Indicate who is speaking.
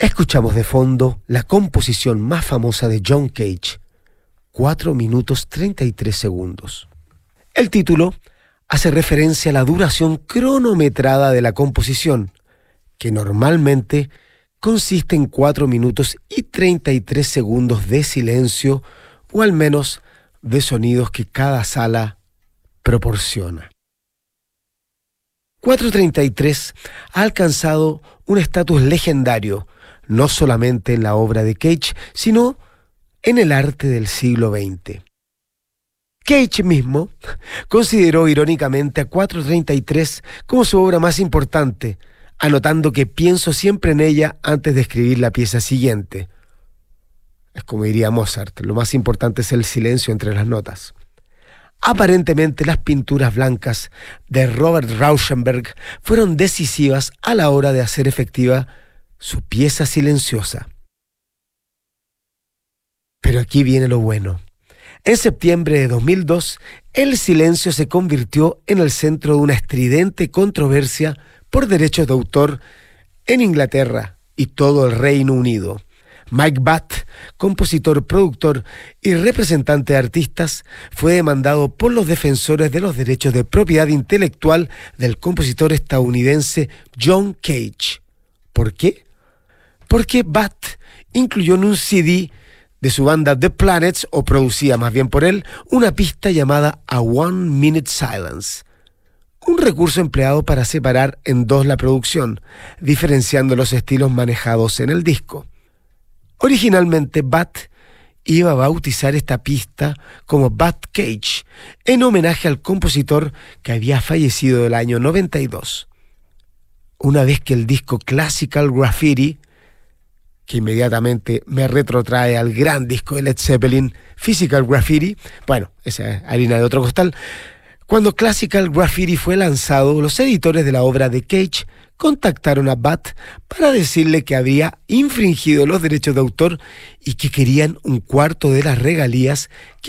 Speaker 1: Escuchamos de fondo la composición más famosa de John Cage, 4 minutos 33 segundos. El título hace referencia a la duración cronometrada de la composición, que normalmente consiste en 4 minutos y 33 segundos de silencio, o al menos de sonidos que cada sala proporciona. 4:33 ha alcanzado un estatus legendario, no solamente en la obra de Cage, sino en el arte del siglo XX. Cage mismo consideró irónicamente a 4:33 como su obra más importante, anotando que pienso siempre en ella antes de escribir la pieza siguiente. Es como diría Mozart, lo más importante es el silencio entre las notas. Aparentemente las pinturas blancas de Robert Rauschenberg fueron decisivas a la hora de hacer efectiva su pieza silenciosa. Pero aquí viene lo bueno. En septiembre de 2002, el silencio se convirtió en el centro de una estridente controversia por derechos de autor en Inglaterra y todo el Reino Unido. Mike Batt, compositor, productor y representante de artistas, fue demandado por los defensores de los derechos de propiedad intelectual del compositor estadounidense John Cage. ¿Por qué? Porque Batt incluyó en un CD de su banda The Planets, o producía más bien por él, una pista llamada A One Minute Silence, un recurso empleado para separar en dos la producción, diferenciando los estilos manejados en el disco. Originalmente, Batt iba a bautizar esta pista como Batt Cage, en homenaje al compositor que había fallecido el año 92. Una vez que el disco Classical Graffiti, que inmediatamente me retrotrae al gran disco de Led Zeppelin, Physical Graffiti, bueno, esa es harina de otro costal. Cuando Classical Graffiti fue lanzado, los editores de la obra de Cage contactaron a Batt para decirle que había infringido los derechos de autor y que querían un cuarto de las regalías que